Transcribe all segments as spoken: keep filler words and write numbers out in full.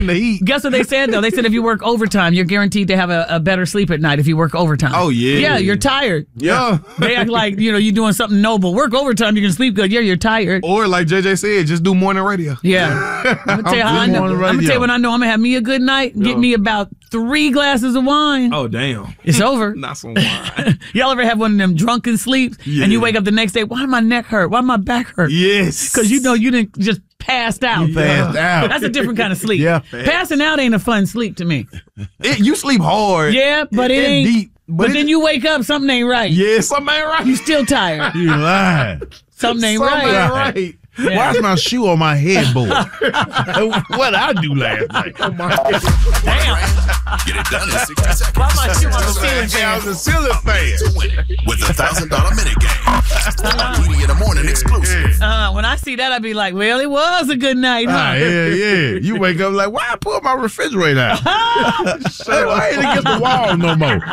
the heat. Guess what they said, though? They said if you work overtime, you're guaranteed to have a, a better sleep at night if you work overtime. Oh, yeah. Yeah, you're tired. Yeah. They act like, you know, you're doing something noble. Work overtime, you can sleep good. Yeah, you're tired. Or like J J said, just do morning radio. Yeah. I'm going to tell you how I know. I'm going to tell you when I know I'm going to have me a good night. Get me about three glasses of wine. Oh, damn. It's over. Not some wine. Y'all ever have one of them drunken sleeps? Yeah. And you wake up the next day, why my neck hurt? Why my back hurt? Yes. Because you know you didn't just passed out. You passed out. That's a different kind of sleep. Yeah. Passing out ain't a fun sleep to me. It, you sleep hard. Yeah, but it, it ain't deep. But, But, but then you wake up, something ain't right. Yeah, something ain't right. You still tired. You lying. Something ain't something right. ain't right. Yeah. Why's my shoe on my headboard? What I do last night? Oh my Damn. Get it done in sixty seconds. Why my shoe on the ceiling I fan? was a ceiling fan. To win it with a one thousand dollars minute game. D D in the morning exclusive. Uh, when I see that, I be like, well, it was a good night, huh? Ah, yeah, yeah. You wake up like, why I pull my refrigerator out? Hey, why ain't it against the wall no more?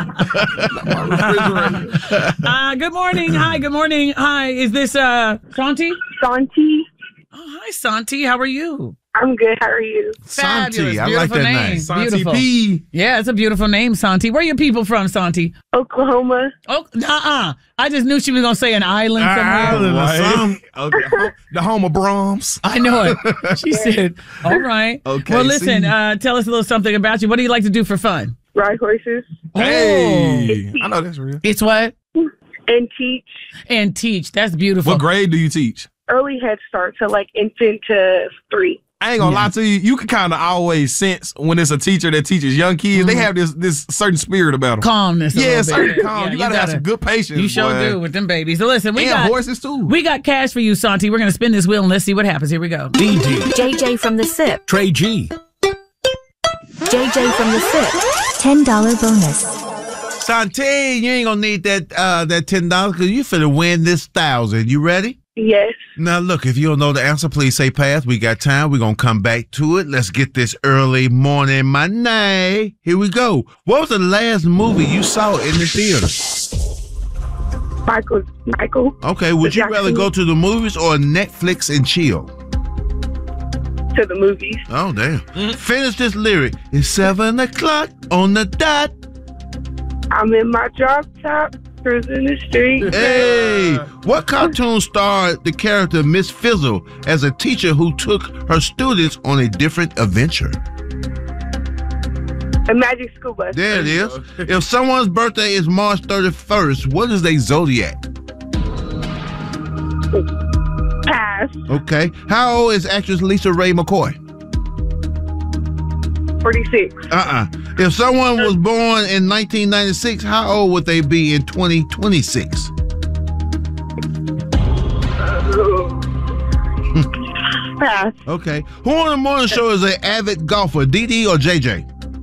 Uh, good morning. Hi, good morning. Hi, is this uh, Santi? Santi. Oh, hi, Santi. How are you? I'm good. How are you? Fabulous. Santi. I Beautiful like that name. name. Santi Beautiful. P. Yeah, it's a beautiful name, Santi. Where are your people from, Santi? Oklahoma. Oh, uh-uh. I just knew she was going to say an island somewhere. Island or something. Okay. The home of Brahms. I know it. She said, all right. Okay, Well, listen, see. uh, tell us a little something about you. What do you like to do for fun? Ride horses. Hey. Oh. I know that's real. It's what? And teach. And teach. That's beautiful. What grade do you teach? Early Head Start, so like infant to three. I ain't gonna Yeah. lie to you. You can kind of always sense when it's a teacher that teaches young kids. They have this this certain spirit about them. Calmness. a Yeah, little certain bit. calm. Yeah, you, gotta have some good patience. You sure boy. do with them babies. So listen, we And got horses too. we got cash for you, Santi. We're gonna spin this wheel and let's see what happens. Here we go. D D, J J from the S I P. Trey G, J J from the S I P. ten dollars bonus. Santi, you ain't gonna need that uh, that ten dollars because you finna win this thousand. You ready? Yes. Now, look, if you don't know the answer, please say pass. We got time. We're going to come back to it. Let's get this early morning money. Here we go. What was the last movie you saw in the theater? Michael. Michael. Okay, would you Jackson. rather go to the movies or Netflix and chill? To the movies. Oh, damn. Finish this lyric. It's seven o'clock on the dot. I'm in my drop top, cruising the street. Hey, what cartoon starred the character Miss Fizzle as a teacher who took her students on a different adventure? A Magic School Bus. There it is. If someone's birthday is March thirty-first, what is their zodiac? Pass. Okay. How old is actress Lisa Ray McCoy? forty-six. Uh-uh. If someone was born in nineteen ninety-six, how old would they be in twenty twenty-six? Pass. Okay. Who on the morning show is an avid golfer, D D or J J?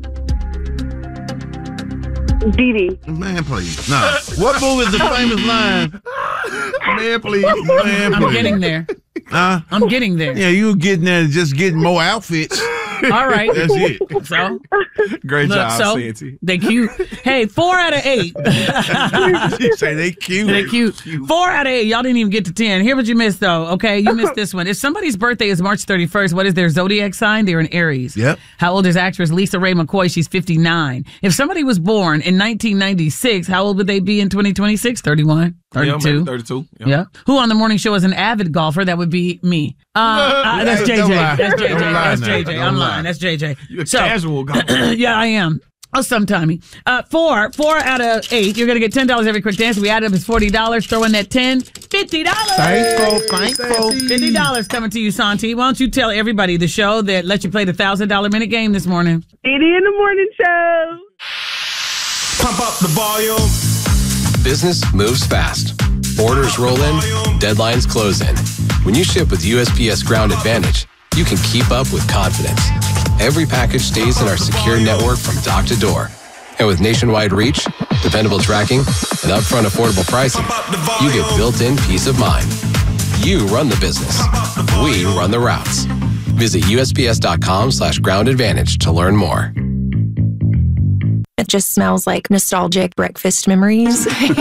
D D. Man, please. No. What movie is the famous line? Man, please. Man, I'm please. getting there. Uh, I'm getting there. yeah, you getting there and just getting more outfits. All right. That's it. So, Great look, job, so Santi. they cute. Hey, four out of eight. You say they cute. They cute. Four out of eight. Y'all didn't even get to ten. Here what you missed, though. Okay, you missed this one. If somebody's birthday is March thirty-first, what is their zodiac sign? They're an Aries. Yep. How old is actress Lisa Ray McCoy? She's fifty-nine. If somebody was born in nineteen ninety-six, how old would they be in twenty twenty-six? thirty-one? Yeah, thirty-two? maybe thirty-two. Yeah. Yeah. Who on the morning show is an avid golfer? That would be me. Uh, uh, that's J J. Don't lie. That's J J. Don't lie That's now. J J. Don't I'm lie. lying. That's J J. You're a So- casual guy. Yeah, I am. Oh, sometimey. Uh, four, four out of eight. You're gonna get ten dollars every quick dance. We add up is forty dollars. Throw in that ten, fifty dollars. Thankful, thankful. Fifty dollars coming to you, Santi. Why don't you tell everybody the show that let you play the thousand dollar minute game this morning? D D in the morning show. pump up the volume. Business moves fast. Orders roll in, deadlines close in. When you ship with U S P S Ground Advantage, you can keep up with confidence. Every package stays in our secure network from dock to door. And with nationwide reach, dependable tracking, and upfront affordable pricing, you get built-in peace of mind. You run the business. We run the routes. Visit USPS.com slash ground advantage to learn more. It just smells like nostalgic breakfast memories.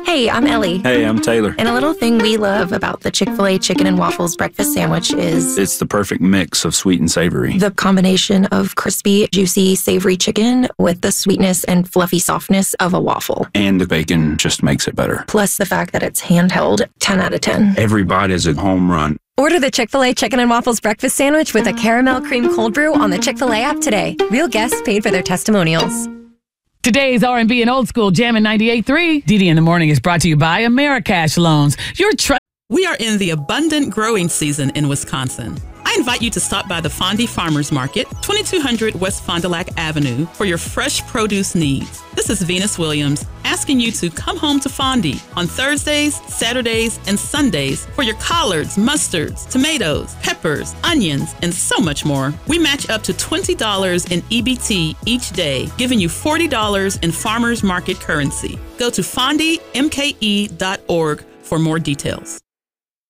Hey, I'm Ellie. Hey, I'm Taylor. And a little thing we love about the Chick-fil-A Chicken and Waffles breakfast sandwich is... It's the perfect mix of sweet and savory. The combination of crispy, juicy, savory chicken with the sweetness and fluffy softness of a waffle. And the bacon just makes it better. Plus the fact that it's handheld, ten out of ten. Every bite is a home run. Order the Chick-fil-A Chicken and Waffles breakfast sandwich with a caramel cream cold brew on the Chick-fil-A app today. Real guests paid for their testimonials. Today's R and B and Old School Jam in ninety-eight point three. Didi in the Morning is brought to you by Americash Loans. Your trust. We are in the abundant growing season in Wisconsin. I invite you to stop by the Fondy Farmers Market, twenty-two hundred West Fond du Lac Avenue, for your fresh produce needs. This is Venus Williams asking you to come home to Fondy on Thursdays, Saturdays, and Sundays for your collards, mustards, tomatoes, peppers, onions, and so much more. We match up to twenty dollars in E B T each day, giving you forty dollars in farmers market currency. Go to fondy m k e dot org for more details.